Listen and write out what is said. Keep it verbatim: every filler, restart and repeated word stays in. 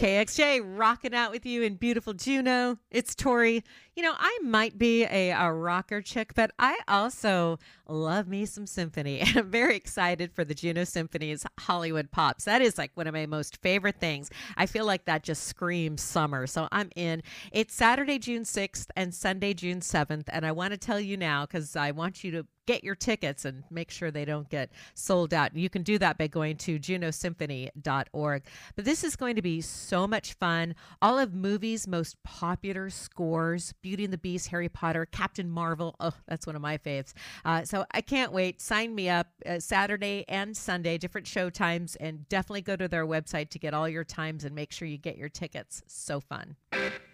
K X J rocking out with you in beautiful Juneau. It's Tori. You know, I might be a, a rocker chick, but I also love me some symphony. And I'm very excited for the Juneau Symphony's Hollywood Pops. That is like one of my most favorite things. I feel like that just screams summer. So I'm in. It's Saturday, June sixth and Sunday, June seventh. And I want to tell you now because I want you to get your tickets and make sure they don't get sold out. You can do that by going to juneau symphony dot org. But this is going to be so much fun. All of movies' most popular scores, Beauty and the Beast, Harry Potter, Captain Marvel. Oh, that's one of my faves. Uh, so I can't wait. Sign me up uh, Saturday and Sunday, different show times, and definitely go to their website to get all your times and make sure you get your tickets. So fun.